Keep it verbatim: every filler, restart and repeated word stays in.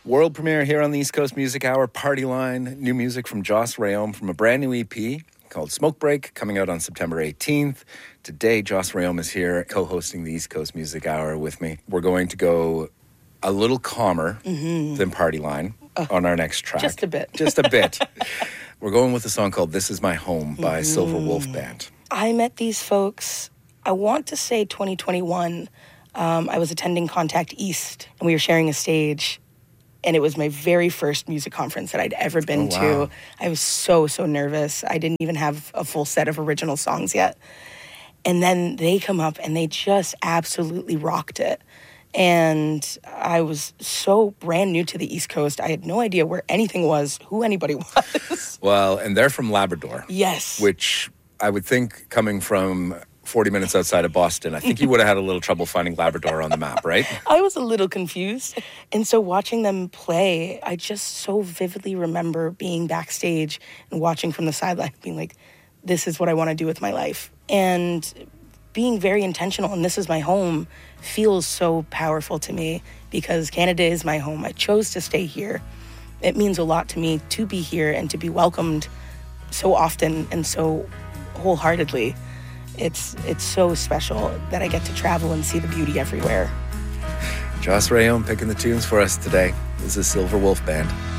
World premiere here on the East Coast Music Hour, Party Line. New music from Joss Rayom from a brand new E P called Smoke Break, coming out on September eighteenth. Today, Joss Rayom is here co-hosting the East Coast Music Hour with me. We're going to go a little calmer mm-hmm. than Party Line uh, on our next track. Just a bit. Just a bit. We're going with a song called This Is My Home by mm-hmm. Silver Wolf Band. I met these folks, I want to say twenty twenty-one. Um, I was attending Contact East, and we were sharing a stage. And it was my very first music conference that I'd ever been oh, wow. to. I was so, so nervous. I didn't even have a full set of original songs yet. And then they come up and they just absolutely rocked it. And I was so brand new to the East Coast. I had no idea where anything was, who anybody was. Well, and they're from Labrador. Yes. Which I would think coming from forty minutes outside of Boston, I think you would have had a little trouble finding Labrador on the map, right? I was a little confused. And so watching them play, I just so vividly remember being backstage and watching from the sideline, being like, this is what I want to do with my life. And being very intentional, and this is my home, feels so powerful to me because Canada is my home. I chose to stay here. It means a lot to me to be here and to be welcomed so often and so wholeheartedly. It's it's so special that I get to travel and see the beauty everywhere. Joss Rayom picking the tunes for us today. This is Silver Wolf Band.